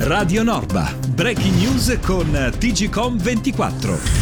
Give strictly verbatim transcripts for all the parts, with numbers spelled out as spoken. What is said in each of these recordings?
Radio Norba. Breaking news con T G Com ventiquattro.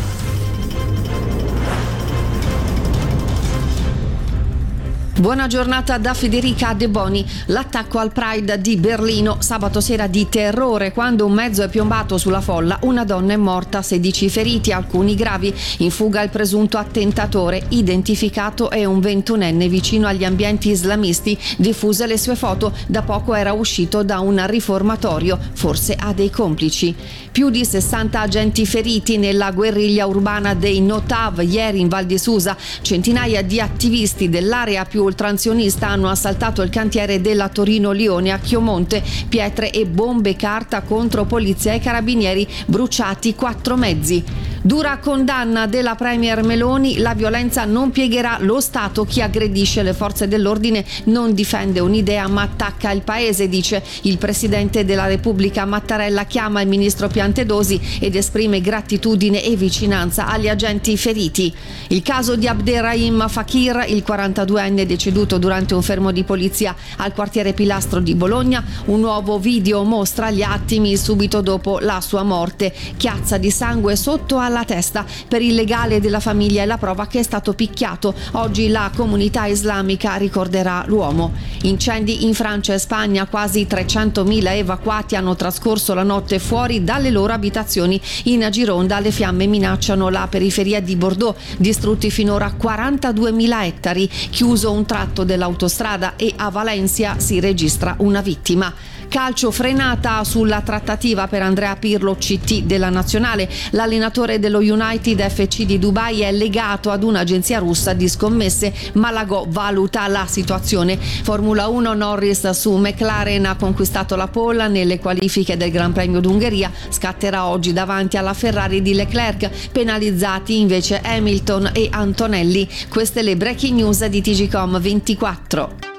Buona giornata da Federica De Boni. L'attacco al Pride di Berlino, sabato sera di terrore quando un mezzo è piombato sulla folla, una donna è morta, sedici feriti, alcuni gravi. In fuga il presunto attentatore, identificato è un ventunenne vicino agli ambienti islamisti, diffuse le sue foto, da poco era uscito da un riformatorio, forse ha dei complici. Più di sessanta agenti feriti nella guerriglia urbana dei Notav ieri in Val di Susa, centinaia di attivisti dell'area più ultranzionista hanno assaltato il cantiere della Torino-Lione a Chiomonte, pietre e bombe carta contro polizia e carabinieri, bruciati quattro mezzi. Dura condanna della premier Meloni, la violenza non piegherà lo Stato, chi aggredisce le forze dell'ordine non difende un'idea ma attacca il paese, dice il presidente della Repubblica. Mattarella chiama il ministro Piantedosi ed esprime gratitudine e vicinanza agli agenti feriti. Il caso di Abderrahim Fakir, il quarantaduenne deceduto durante un fermo di polizia al quartiere Pilastro di Bologna, un nuovo video mostra gli attimi subito dopo la sua morte, chiazza di sangue sotto alla testa, per il legale della famiglia e la prova che è stato picchiato. Oggi la comunità islamica ricorderà l'uomo. Incendi in Francia e Spagna, quasi trecentomila evacuati hanno trascorso la notte fuori dalle loro abitazioni. In Gironda le fiamme minacciano la periferia di Bordeaux, distrutti finora quarantaduemila ettari, chiuso un tratto dell'autostrada e a Valencia si registra una vittima. Calcio, frenata sulla trattativa per Andrea Pirlo, C T della nazionale. L'allenatore dello United F C di Dubai è legato ad un'agenzia russa di scommesse. Malagò valuta la situazione. Formula uno, Norris su McLaren ha conquistato la pole nelle qualifiche del Gran Premio d'Ungheria. Scatterà oggi davanti alla Ferrari di Leclerc, penalizzati invece Hamilton e Antonelli. Queste le breaking news di T G Com ventiquattro.